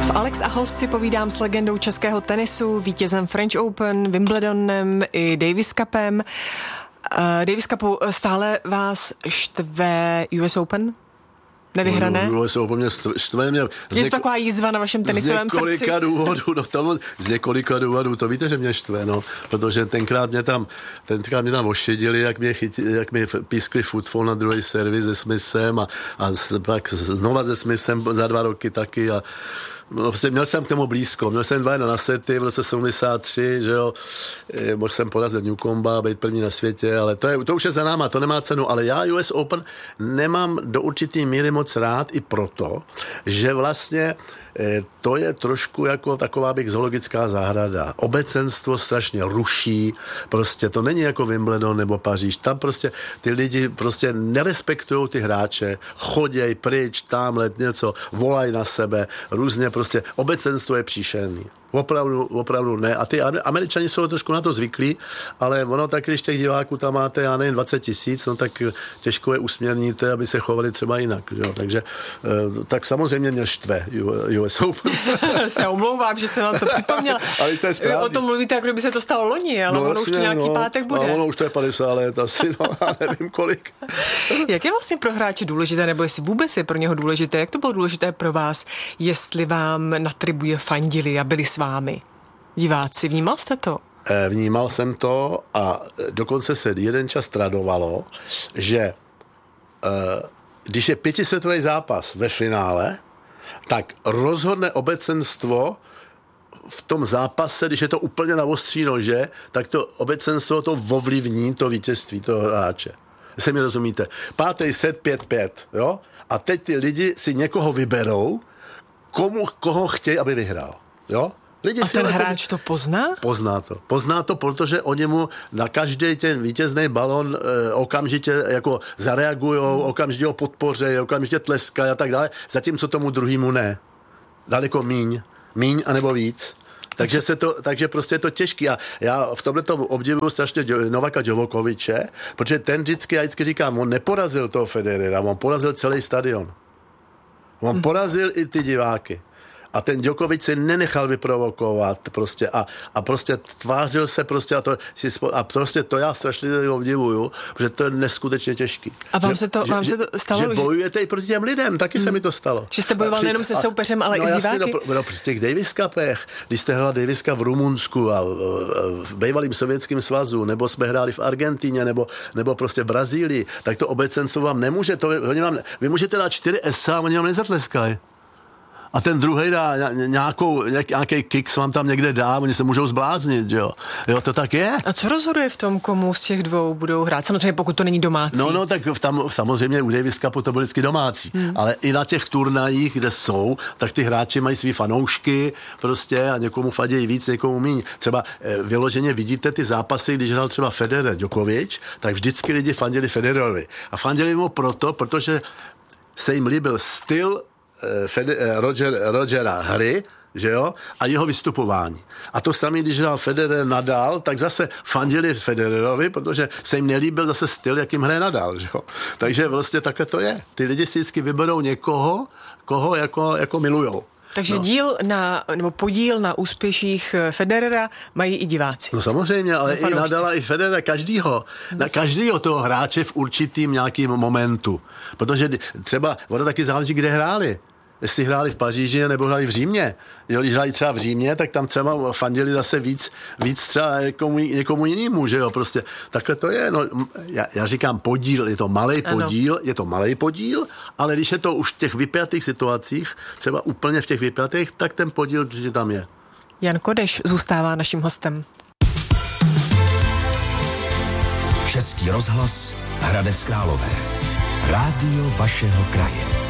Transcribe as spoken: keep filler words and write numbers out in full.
V Alex a host si povídám s legendou českého tenisu, vítězem French Open, Wimbledonem i Davis Cupem. Uh, Davis Cupu, stále vás štve U S Open? Nevyhrané? U S Open mě štve. Mě je to něko... taková jízva na vašem tenisovém srdci? Z několika důvodů, no tam, z několika důvodů, to víte, že mě štve, no, protože tenkrát mě tam, tenkrát mě tam ošidili, jak mě, chytili, jak mě pískli footfall na druhý servis se Smithem a, a pak znova se Smithem za dva roky taky a no, prostě měl jsem k tomu blízko, měl jsem dva jedna na sety v roce sedmdesát tři, že jo, mohl jsem porazit Newcomba, být první na světě, ale to, je, to už je za náma, to nemá cenu, ale já U S Open nemám do určitý míry moc rád i proto, že vlastně to je trošku jako taková bych zoologická zahrada. Obecenstvo strašně ruší, prostě to není jako Wimbledon nebo Paříž, tam prostě ty lidi prostě nerespektují ty hráče, choděj pryč, tamhle něco, volají na sebe, různě prostě obecenstvo je příšerný. Opravdu, opravdu ne. A ty Američani jsou trošku na to zvyklí, ale ono tak, když těch diváků tam máte, já nevím, dvacet tisíc, no tak těžko je usměrníte, aby se chovali třeba jinak. Že? Takže tak samozřejmě mě štve U S Open. Se omlouvám, že jsem vám to připomněla. Ale to je správně. O tom mluvíte, jako kdyby se to stalo loni, ale no, ono už to nějaký no, pátek bude. No, ono už to je padesát let asi, no, já nevím kolik. Jak je vlastně pro hráče důležité, nebo jestli vůbec je pro něho důležité, jak to bylo důležité pro vás, jestli vám na tribuje fandili a byli s vámi diváci, vnímal jste to? Vnímal jsem to a dokonce se jeden čas tradovalo, že když je pětisvětový zápas ve finále, tak rozhodne obecenstvo v tom zápase, když je to úplně na ostří nože, tak to obecenstvo to ovlivní to vítězství toho hráče. Jestli mi rozumíte. Pátý set pět pět, jo? A teď ty lidi si někoho vyberou, komu, koho chtějí, aby vyhrál, jo? Lidi a ten hráč to pozná? Pozná to. Pozná to, protože oni mu na každý ten vítězný balon e, okamžitě jako zareagujou, hmm. okamžitě ho podpořejí, okamžitě tleskají a tak dále, zatímco tomu druhýmu ne. Daleko míň. Míň anebo víc. Takže, se to, takže prostě je to těžký. A já v tomhle obdivuju strašně Novaka Djokoviče, protože ten vždycky, já vždycky říkám, on neporazil toho Federera, on porazil celý stadion. On hmm. porazil i ty diváky. A ten Djokovič si nenechal vyprovokovat prostě a, a prostě tvářil se prostě a, to, a prostě to já strašně obdivuju, protože to je neskutečně těžký. A vám že, se to, že, vám se to stalo? Že bojujete i proti těm lidem, taky hmm. se mi to stalo. Že jste bojoval nejenom se soupeřem, ale no, i s diváky? No, no, při těch Davis Cupech, když jste hrála Davis Cup v Rumunsku a v bývalým Sovětském svazu, nebo jsme hráli v Argentíně, nebo, nebo prostě v Brazílii, tak to obecenstvo vám nemůže, to, oni vám, vy můžete dát čtyři esa a oni vám nezatleskají. A ten druhej dá nějakou, nějaký kick vám tam někde dá, oni se můžou zbláznit, jo. Jo, to tak je. A co rozhoduje v tom, komu z těch dvou budou hrát? Samozřejmě, pokud to není domácí. No, no, tak tam samozřejmě u Davis Cupu to bylo vždycky domácí. Hmm. Ale i na těch turnajích, kde jsou, tak ty hráči mají svý fanoušky prostě a někomu fadějí víc, někomu míň. Třeba eh, vyloženě vidíte ty zápasy, když hrál třeba Federer, Djokovič, tak vždycky lidi fandili Federerovi. A fandili mu proto, protože se jim líbil styl Fede, Roger, Rogera hry, že jo, a jeho vystupování. A to samé, když hrál Federer Nadal, tak zase fandili Federerovi, protože se jim nelíbil zase styl, jakým hraje Nadal, že jo. Takže vlastně takhle to je. Ty lidi si vždycky vyberou někoho, koho jako, jako milujou. Takže no. díl na, nebo podíl na úspěších Federera mají i diváci. No samozřejmě, ale no, i Nadala, i Federera, každýho, na každýho toho hráče v určitým nějakým momentu. Protože třeba, ono taky záleží, kde hráli. Jestli hráli v Paříži nebo hráli v Římě. Jo, když hráli třeba v Římě, tak tam třeba fandili zase víc, víc třeba někomu, někomu jinému, že jo, prostě takhle to je. No, já, já říkám podíl, je to malej podíl, ano. je to malej podíl, ale když je to už v těch vypjatých situacích, třeba úplně v těch vypjatých, tak ten podíl určitě tam je. Jan Kodeš zůstává naším hostem. Český rozhlas Hradec Králové. Rádio vašeho kraje.